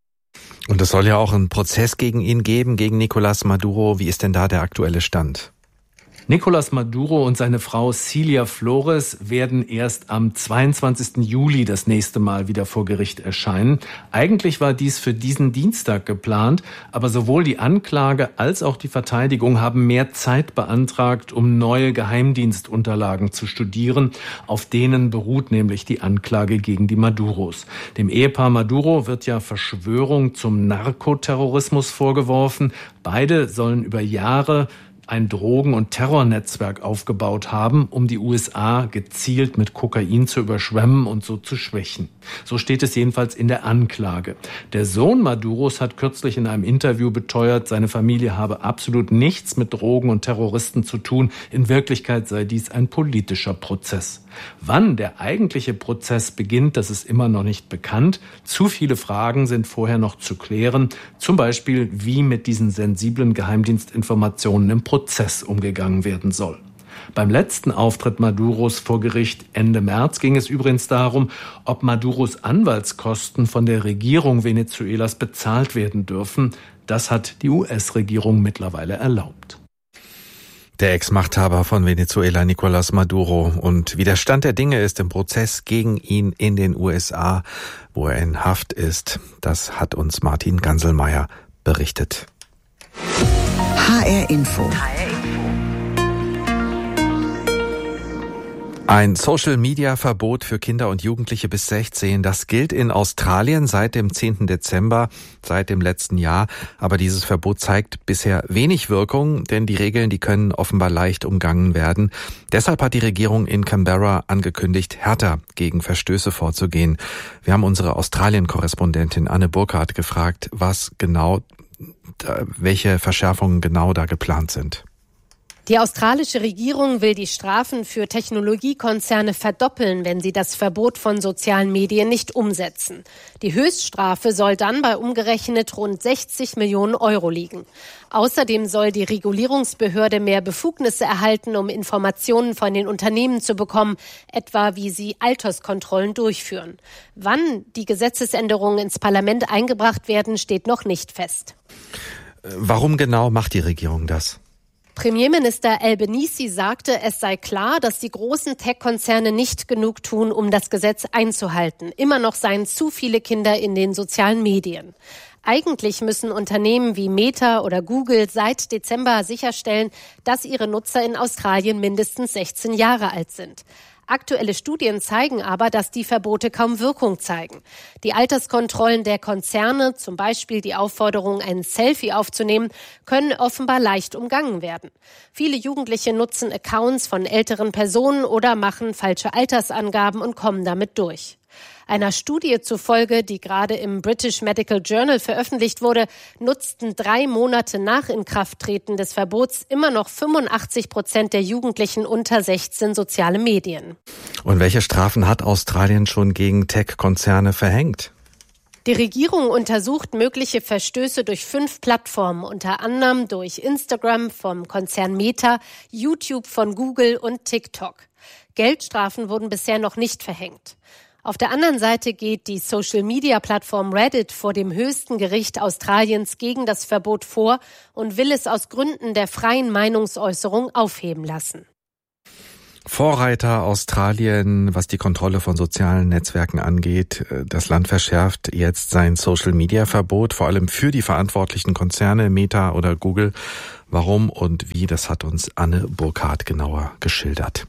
Und es soll ja auch einen Prozess gegen ihn geben, gegen Nicolás Maduro. Wie ist denn da der aktuelle Stand? Nicolás Maduro und seine Frau Cilia Flores werden erst am zweiundzwanzigsten Juli das nächste Mal wieder vor Gericht erscheinen. Eigentlich war dies für diesen Dienstag geplant, aber sowohl die Anklage als auch die Verteidigung haben mehr Zeit beantragt, um neue Geheimdienstunterlagen zu studieren. Auf denen beruht nämlich die Anklage gegen die Maduros. Dem Ehepaar Maduro wird ja Verschwörung zum Narkoterrorismus vorgeworfen. Beide sollen über Jahre ein Drogen- und Terrornetzwerk aufgebaut haben, um die U S A gezielt mit Kokain zu überschwemmen und so zu schwächen. So steht es jedenfalls in der Anklage. Der Sohn Maduros hat kürzlich in einem Interview beteuert, seine Familie habe absolut nichts mit Drogen und Terroristen zu tun. In Wirklichkeit sei dies ein politischer Prozess. Wann der eigentliche Prozess beginnt, das ist immer noch nicht bekannt. Zu viele Fragen sind vorher noch zu klären. Zum Beispiel, wie mit diesen sensiblen Geheimdienstinformationen im Prozess umgegangen werden soll. Beim letzten Auftritt Maduros vor Gericht Ende März ging es übrigens darum, ob Maduros Anwaltskosten von der Regierung Venezuelas bezahlt werden dürfen. Das hat die U S-Regierung mittlerweile erlaubt. Der Ex-Machthaber von Venezuela, Nicolás Maduro. Und wie der Stand der Dinge ist im Prozess gegen ihn in den U S A, wo er in Haft ist, das hat uns Martin Ganselmeier berichtet. H R Info. Ein Social-Media-Verbot für Kinder und Jugendliche bis sechzehn, das gilt in Australien seit dem zehnten Dezember, seit dem letzten Jahr. Aber dieses Verbot zeigt bisher wenig Wirkung, denn die Regeln, die können offenbar leicht umgangen werden. Deshalb hat die Regierung in Canberra angekündigt, härter gegen Verstöße vorzugehen. Wir haben unsere Australien-Korrespondentin Anne Burkhardt gefragt, was genau, welche Verschärfungen genau da geplant sind. Die australische Regierung will die Strafen für Technologiekonzerne verdoppeln, wenn sie das Verbot von sozialen Medien nicht umsetzen. Die Höchststrafe soll dann bei umgerechnet rund sechzig Millionen Euro liegen. Außerdem soll die Regulierungsbehörde mehr Befugnisse erhalten, um Informationen von den Unternehmen zu bekommen, etwa wie sie Alterskontrollen durchführen. Wann die Gesetzesänderungen ins Parlament eingebracht werden, steht noch nicht fest. Warum genau macht die Regierung das? Premierminister Albanese sagte, es sei klar, dass die großen Tech-Konzerne nicht genug tun, um das Gesetz einzuhalten. Immer noch seien zu viele Kinder in den sozialen Medien. Eigentlich müssen Unternehmen wie Meta oder Google seit Dezember sicherstellen, dass ihre Nutzer in Australien mindestens sechzehn Jahre alt sind. Aktuelle Studien zeigen aber, dass die Verbote kaum Wirkung zeigen. Die Alterskontrollen der Konzerne, zum Beispiel die Aufforderung, ein Selfie aufzunehmen, können offenbar leicht umgangen werden. Viele Jugendliche nutzen Accounts von älteren Personen oder machen falsche Altersangaben und kommen damit durch. Einer Studie zufolge, die gerade im British Medical Journal veröffentlicht wurde, nutzten drei Monate nach Inkrafttreten des Verbots immer noch fünfundachtzig Prozent der Jugendlichen unter sechzehn soziale Medien. Und welche Strafen hat Australien schon gegen Tech-Konzerne verhängt? Die Regierung untersucht mögliche Verstöße durch fünf Plattformen, unter anderem durch Instagram vom Konzern Meta, YouTube von Google und TikTok. Geldstrafen wurden bisher noch nicht verhängt. Auf der anderen Seite geht die Social-Media-Plattform Reddit vor dem höchsten Gericht Australiens gegen das Verbot vor und will es aus Gründen der freien Meinungsäußerung aufheben lassen. Vorreiter Australien, was die Kontrolle von sozialen Netzwerken angeht. Das Land verschärft jetzt sein Social-Media-Verbot, vor allem für die verantwortlichen Konzerne Meta oder Google. Warum und wie, das hat uns Anne Burkhardt genauer geschildert.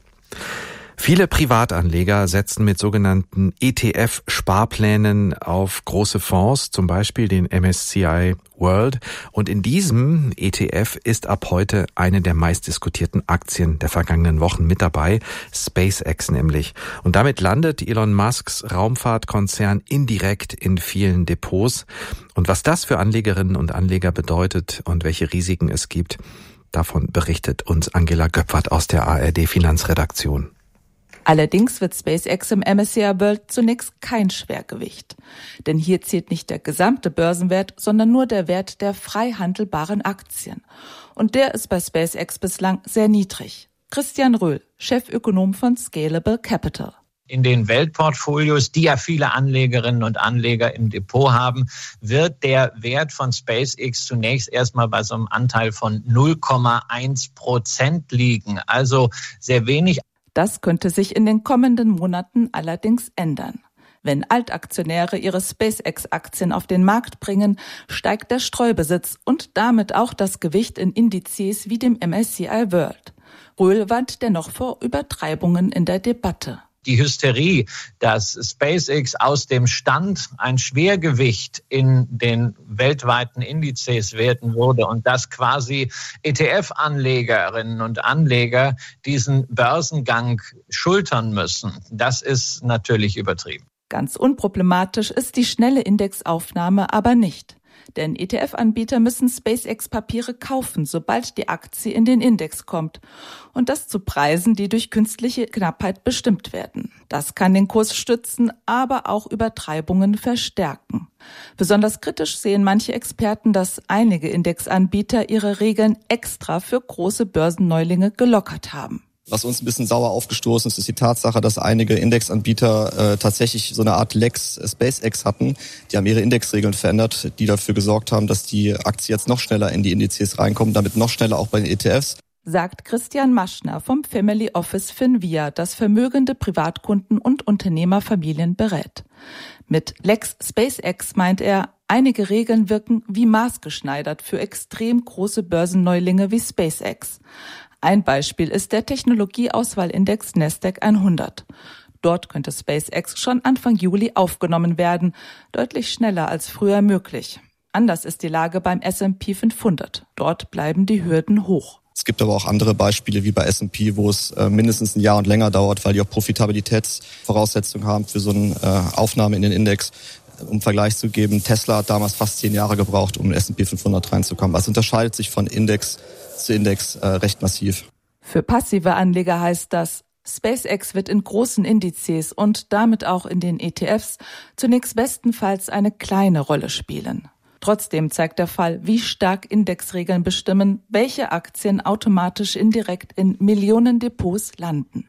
Viele Privatanleger setzen mit sogenannten E T F-Sparplänen auf große Fonds, zum Beispiel den M S C I World. Und in diesem E T F ist ab heute eine der meistdiskutierten Aktien der vergangenen Wochen mit dabei, SpaceX nämlich. Und damit landet Elon Musks Raumfahrtkonzern indirekt in vielen Depots. Und was das für Anlegerinnen und Anleger bedeutet und welche Risiken es gibt, davon berichtet uns Angela Göpfert aus der A R D-Finanzredaktion. Allerdings wird SpaceX im M S C I World zunächst kein Schwergewicht. Denn hier zählt nicht der gesamte Börsenwert, sondern nur der Wert der frei handelbaren Aktien. Und der ist bei SpaceX bislang sehr niedrig. Christian Röhl, Chefökonom von Scalable Capital. In den Weltportfolios, die ja viele Anlegerinnen und Anleger im Depot haben, wird der Wert von SpaceX zunächst erstmal bei so einem Anteil von null Komma eins Prozent liegen. Also sehr wenig. Das könnte sich in den kommenden Monaten allerdings ändern. Wenn Altaktionäre ihre SpaceX-Aktien auf den Markt bringen, steigt der Streubesitz und damit auch das Gewicht in Indizes wie dem M S C I World. Röhl warnt dennoch vor Übertreibungen in der Debatte. Die Hysterie, dass SpaceX aus dem Stand ein Schwergewicht in den weltweiten Indizes werden würde und dass quasi E T F-Anlegerinnen und Anleger diesen Börsengang schultern müssen, das ist natürlich übertrieben. Ganz unproblematisch ist die schnelle Indexaufnahme aber nicht. Denn E T F-Anbieter müssen SpaceX-Papiere kaufen, sobald die Aktie in den Index kommt. Und das zu Preisen, die durch künstliche Knappheit bestimmt werden. Das kann den Kurs stützen, aber auch Übertreibungen verstärken. Besonders kritisch sehen manche Experten, dass einige Indexanbieter ihre Regeln extra für große Börsenneulinge gelockert haben. Was uns ein bisschen sauer aufgestoßen ist, ist die Tatsache, dass einige Indexanbieter äh, tatsächlich so eine Art Lex SpaceX hatten. Die haben ihre Indexregeln verändert, die dafür gesorgt haben, dass die Aktien jetzt noch schneller in die Indizes reinkommen, damit noch schneller auch bei den E T Fs. Sagt Christian Maschner vom Family Office Finvia, das vermögende Privatkunden und Unternehmerfamilien berät. Mit Lex SpaceX meint er, einige Regeln wirken wie maßgeschneidert für extrem große Börsenneulinge wie SpaceX. Ein Beispiel ist der Technologieauswahlindex Nasdaq hundert. Dort könnte SpaceX schon Anfang Juli aufgenommen werden, deutlich schneller als früher möglich. Anders ist die Lage beim S und P fünfhundert. Dort bleiben die Hürden hoch. Es gibt aber auch andere Beispiele wie bei S und P, wo es äh, mindestens ein Jahr und länger dauert, weil die auch Profitabilitätsvoraussetzungen haben für so eine äh, Aufnahme in den Index. Um Vergleich zu geben, Tesla hat damals fast zehn Jahre gebraucht, um in den S und P fünfhundert reinzukommen. Also unterscheidet sich von Index zu Index äh, recht massiv. Für passive Anleger heißt das, SpaceX wird in großen Indizes und damit auch in den E T Fs zunächst bestenfalls eine kleine Rolle spielen. Trotzdem zeigt der Fall, wie stark Indexregeln bestimmen, welche Aktien automatisch indirekt in Millionen Depots landen.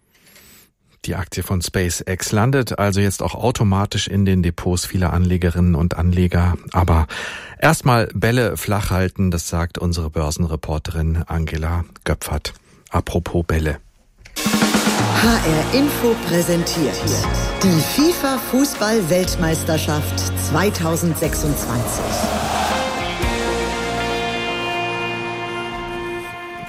Die Aktie von SpaceX landet also jetzt auch automatisch in den Depots vieler Anlegerinnen und Anleger. Aber erstmal Bälle flach halten, das sagt unsere Börsenreporterin Angela Göpfert. Apropos Bälle. H R Info präsentiert die FIFA-Fußball-Weltmeisterschaft zweitausendsechsundzwanzig.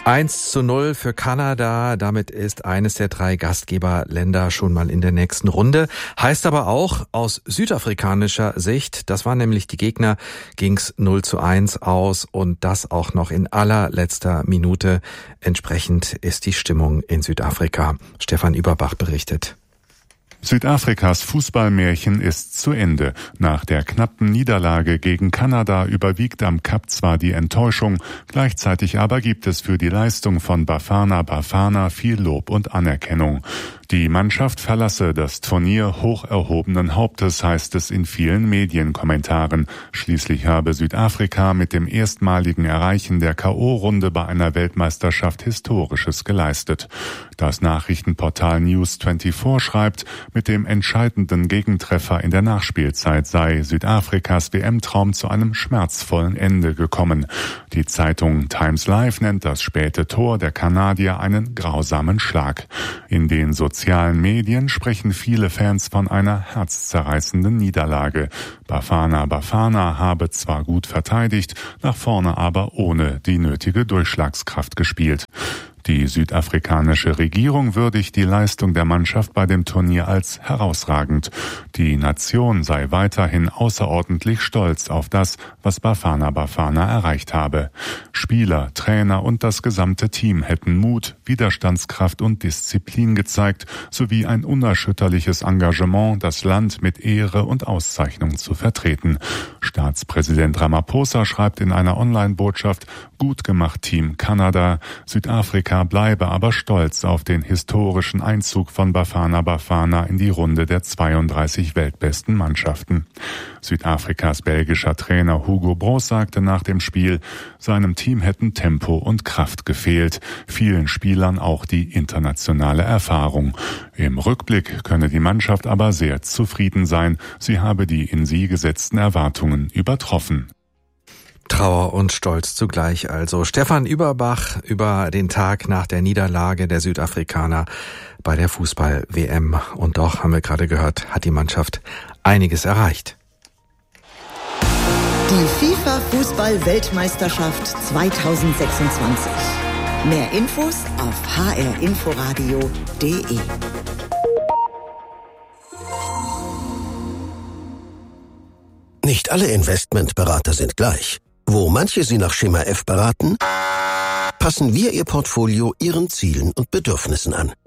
eins zu null für Kanada. Damit ist eines der drei Gastgeberländer schon mal in der nächsten Runde. Heißt aber auch aus südafrikanischer Sicht, das waren nämlich die Gegner, ging's null zu eins aus und das auch noch in allerletzter Minute. Entsprechend ist die Stimmung in Südafrika. Stefan Überbach berichtet. Südafrikas Fußballmärchen ist zu Ende. Nach der knappen Niederlage gegen Kanada überwiegt am Kap zwar die Enttäuschung, gleichzeitig aber gibt es für die Leistung von Bafana Bafana viel Lob und Anerkennung. Die Mannschaft verlasse das Turnier hoch erhobenen Hauptes, heißt es in vielen Medienkommentaren. Schließlich habe Südafrika mit dem erstmaligen Erreichen der K O-Runde bei einer Weltmeisterschaft Historisches geleistet. Das Nachrichtenportal News vierundzwanzig schreibt, mit dem entscheidenden Gegentreffer in der Nachspielzeit sei Südafrikas W M-Traum zu einem schmerzvollen Ende gekommen. Die Zeitung Times Live nennt das späte Tor der Kanadier einen grausamen Schlag. In den sozialen Medien sprechen viele Fans von einer herzzerreißenden Niederlage. Bafana Bafana habe zwar gut verteidigt, nach vorne aber ohne die nötige Durchschlagskraft gespielt. Die südafrikanische Regierung würdigt die Leistung der Mannschaft bei dem Turnier als herausragend. Die Nation sei weiterhin außerordentlich stolz auf das, was Bafana Bafana erreicht habe. Spieler, Trainer und das gesamte Team hätten Mut, Widerstandskraft und Disziplin gezeigt, sowie ein unerschütterliches Engagement, das Land mit Ehre und Auszeichnung zu vertreten. Staatspräsident Ramaphosa schreibt in einer Online-Botschaft: Gut gemacht, Team Kanada. Südafrika bleibe aber stolz auf den historischen Einzug von Bafana Bafana in die Runde der zweiunddreißig weltbesten Mannschaften. Südafrikas belgischer Trainer Hugo Broos sagte nach dem Spiel, seinem Team hätten Tempo und Kraft gefehlt, vielen Spielern auch die internationale Erfahrung. Im Rückblick könne die Mannschaft aber sehr zufrieden sein, sie habe die in sie gesetzten Erwartungen übertroffen. Trauer und Stolz zugleich also. Stefan Überbach über den Tag nach der Niederlage der Südafrikaner bei der Fußball-W M. Und doch, haben wir gerade gehört, hat die Mannschaft einiges erreicht. Die FIFA-Fußball-Weltmeisterschaft zweitausendsechsundzwanzig. Mehr Infos auf h r inforadio punkt d e. Nicht alle Investmentberater sind gleich. Wo manche Sie nach Schema F beraten, passen wir Ihr Portfolio Ihren Zielen und Bedürfnissen an.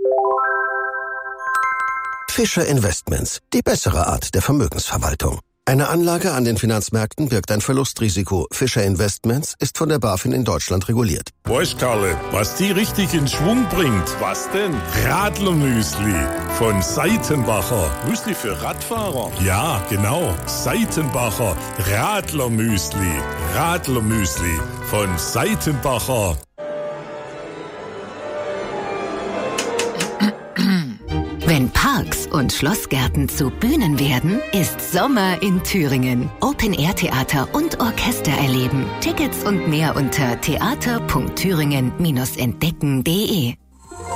Fischer Investments, die bessere Art der Vermögensverwaltung. Eine Anlage an den Finanzmärkten birgt ein Verlustrisiko. Fischer Investments ist von der BaFin in Deutschland reguliert. Weißt, Karle, was die richtig in Schwung bringt? Was denn? Radlermüsli von Seitenbacher. Müsli für Radfahrer? Ja, genau. Seitenbacher Radlermüsli. Radlermüsli von Seitenbacher. Wenn Parks und Schlossgärten zu Bühnen werden, ist Sommer in Thüringen. Open-Air-Theater und Orchester erleben. Tickets und mehr unter theater punkt thüringen entdecken punkt de.